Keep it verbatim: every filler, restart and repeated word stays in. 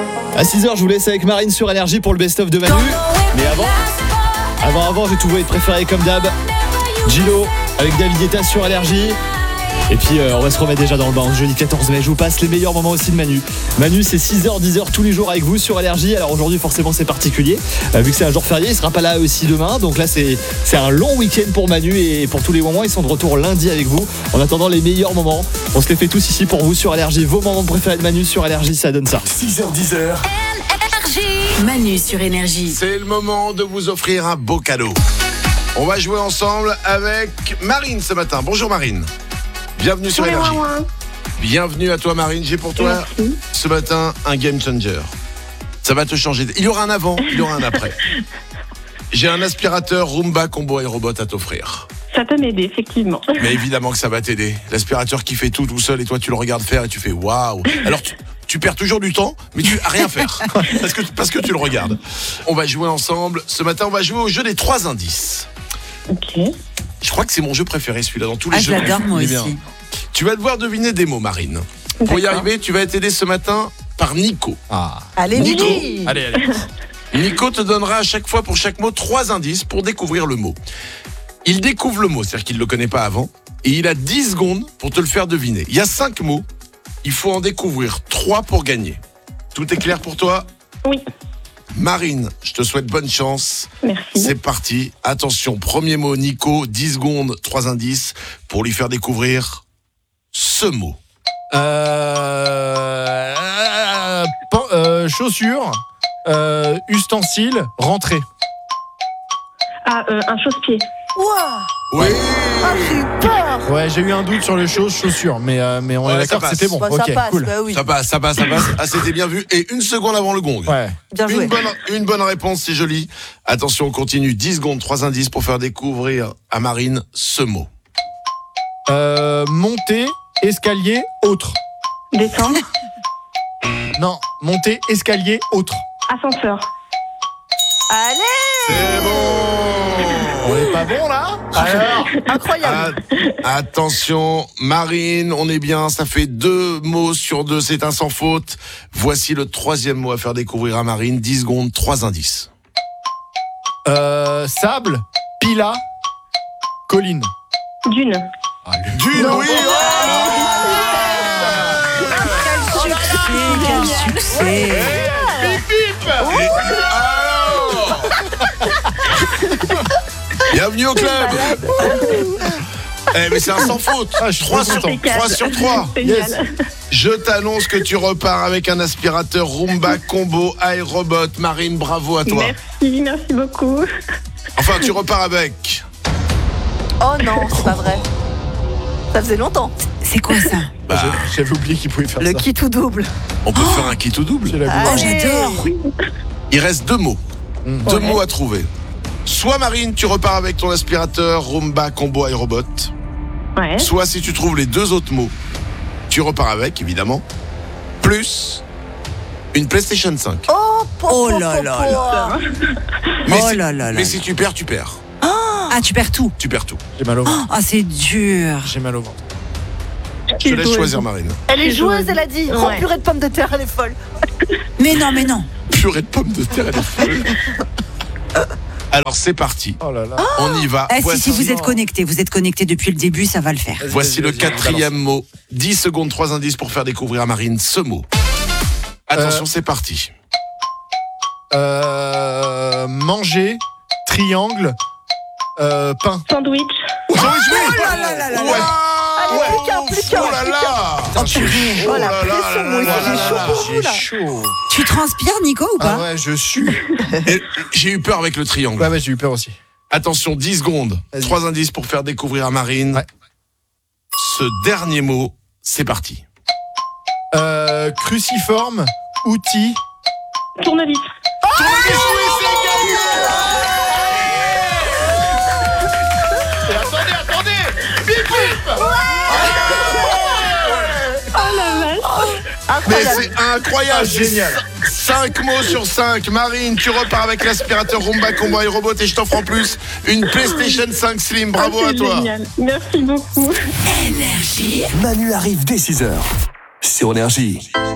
À six heures, je vous laisse avec Marine sur Énergie pour le best-of de Manu. Mais avant, avant, avant, j'ai tout votre préféré comme d'hab. Gilo avec David Guetta sur Énergie. Et puis euh, on va se remettre déjà dans le bain. Jeudi quatorze mai, je vous passe les meilleurs moments aussi de Manu. Manu, c'est six heures, dix heures tous les jours avec vous sur Énergie. Alors aujourd'hui, forcément, c'est particulier. Euh, vu que c'est un jour férié, il sera pas là aussi demain. Donc là, c'est, c'est un long week-end pour Manu et pour tous les moments. Ils sont de retour lundi avec vous. En attendant les meilleurs moments, on se les fait tous ici pour vous sur Énergie. Vos moments préférés de Manu sur Énergie, ça donne ça. six heures, dix heures. Manu sur Énergie. C'est le moment de vous offrir un beau cadeau. On va jouer ensemble avec Marine ce matin. Bonjour Marine. Bienvenue sur Énergie. Bienvenue à toi Marine. J'ai pour toi Merci. Ce matin un game changer. Ça va te changer. Il y aura un avant, il y aura un après. J'ai un aspirateur Roomba Combo iRobot à t'offrir. Ça peut m'aider, effectivement. Mais évidemment que ça va t'aider. L'aspirateur qui fait tout tout seul et toi tu le regardes faire et tu fais waouh. Alors tu, tu perds toujours du temps, mais tu as rien à faire parce que, parce que tu le regardes. On va jouer ensemble. Ce matin, on va jouer au jeu des trois indices. Ok. Je crois que c'est mon jeu préféré, celui-là, dans tous les ah, jeux. Je l'adore, moi aussi. Bien. Tu vas devoir deviner des mots, Marine. D'accord. Pour y arriver, tu vas être aidé ce matin par Nico. Ah. Allez, Nico. Nico. Allez, allez. Nico te donnera à chaque fois, pour chaque mot, trois indices pour découvrir le mot. Il découvre le mot, c'est-à-dire qu'il ne le connaît pas avant, et il a dix secondes pour te le faire deviner. Il y a cinq mots, il faut en découvrir trois pour gagner. Tout est clair pour toi ? Oui. Marine, je te souhaite bonne chance. Merci. C'est parti. Attention, premier mot, Nico, dix secondes, trois indices pour lui faire découvrir ce mot. Euh, euh, pan- euh, chaussures, euh, ustensiles, rentrée. Ah, euh, un chausse-pied. Oui. Ah, j'ai eu peur. Ouais, j'ai eu un doute sur les choses, chaussures, mais, euh, mais on Ouais, est d'accord ça que c'était bon. Bah, ok, ça passe, cool. bah oui. Ça passe, ça passe, ça passe. Ah, c'était bien vu. Et une seconde avant le gong. Ouais. Bien joué. Une bonne, une bonne réponse, c'est joli. Attention, on continue. dix secondes, trois indices pour faire découvrir à Marine ce mot. Euh, monter, escalier, autre. Descendre. Non, monter, escalier, autre. Ascenseur. Allez, C'est bon. On est pas bon là? Alors, incroyable. Ah, attention, Marine, on est bien. Ça fait deux mots sur deux. C'est un sans faute. Voici le troisième mot à faire découvrir à Marine. dix secondes, trois indices. euh, sable, pila, colline. Dune. Dune, oui. Quel succès. Bienvenue au club. Eh mais c'est un sans faute. Ah, je suis trois trop sur, content. trois sur trois. Génial. Yes. Je t'annonce que tu repars avec un aspirateur Roomba Combo iRobot. Marine, bravo à toi. Merci, merci beaucoup. Enfin, tu repars avec. Oh non, c'est pas vrai. Ça faisait longtemps. C'est quoi ça? Bah, J'ai- J'avais oublié qu'il pouvait faire Le ça. kit ou double. on peut faire un kit ou double. J'ai la Ah, boule. Oh, j'adore. Il reste deux mots. Mm. Deux Ouais. mots à trouver. Soit Marine, tu repars avec ton aspirateur Roomba Combo iRobot. Ouais. Soit si tu trouves les deux autres mots, tu repars avec, évidemment. Plus une PlayStation cinq. Oh, po, Oh po, là po, là po. là. Mais, oh si, là là là mais là. si tu perds, tu perds. Ah, tu perds tout. Tu perds tout. J'ai mal au ventre. Ah, c'est dur. J'ai mal au ventre. Je te laisse choisir, Marine. Elle est Je joueuse, joueuse. elle a dit. Ouais. Oh, purée de pommes de terre, elle est folle. Mais non, mais non. Purée de pommes de terre, elle est folle. Alors c'est parti. Oh là là. On y va. Eh, si, Voici, si vous êtes connecté, vous êtes connecté depuis le début, ça va le faire. voici le Vas-y, vas-y, quatrième mot. dix secondes, trois indices pour faire découvrir à Marine ce mot. Attention, Euh, c'est parti. Euh, manger, triangle, euh, pain. Sandwich. Oh là là là là là Ouais. Allez, Ouais. plus qu'un, plus qu'un, Oh là plus là. Putain, j'ai chaud. Oh, la là là pression, là moi aussi, là j'ai là chaud là pour vous, J'ai là. chaud. Tu transpires, Nico, ou pas? Ah ouais, je suis. Et j'ai eu peur avec le triangle. Ouais, ouais, j'ai eu peur aussi. Attention, dix secondes. Vas-y. Trois indices pour faire découvrir à Marine. Ouais. Ce dernier mot, c'est parti. Euh, cruciforme, outil. Tournevis. Et attendez, attendez. Bip, bip. Oh la vache. Mais Incroyable. c'est incroyable. Ah, génial. cinq mots sur cinq. Marine, tu repars avec l'aspirateur Roomba Combo iRobot et je t'offre en plus une PlayStation cinq Slim. Bravo Oh, à c'est toi. Génial. Merci beaucoup. Énergie. Manu arrive dès six heures. Sur Énergie.